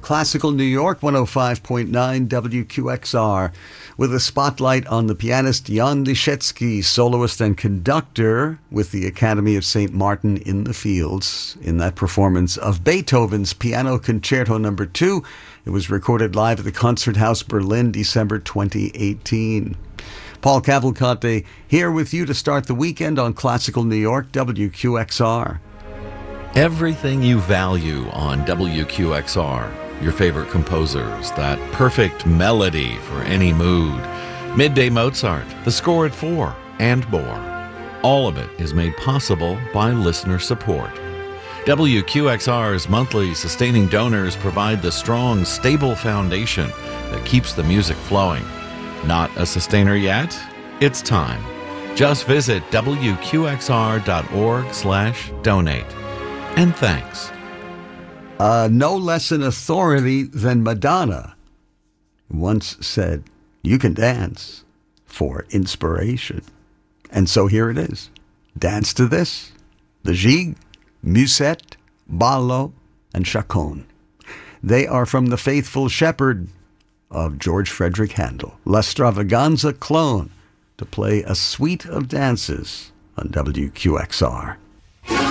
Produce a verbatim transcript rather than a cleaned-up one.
Classical New York, one oh five point nine W Q X R, with a spotlight on the pianist Jan Liszewski, soloist and conductor with the Academy of Saint Martin in the Fields, in that performance of Beethoven's Piano Concerto Number two. It was recorded live at the Concerthaus Berlin, December twenty eighteen. Paul Cavalcante here with you to start the weekend on Classical New York, W Q X R. Everything you value on W Q X R. Your favorite composers, that perfect melody for any mood. Midday Mozart, the score at four, and more. All of it is made possible by listener support. W Q X R's monthly sustaining donors provide the strong, stable foundation that keeps the music flowing. Not a sustainer yet? It's time. Just visit W Q X R dot org slash donate. And thanks. Uh, no less an authority than Madonna once said, you can dance for inspiration. And so here it is. Dance to this. The Gigue, Musette, Ballo, and Chaconne. They are from the Faithful Shepherd of George Frederick Handel, La Stravaganza Clone, to play a suite of dances on W Q X R.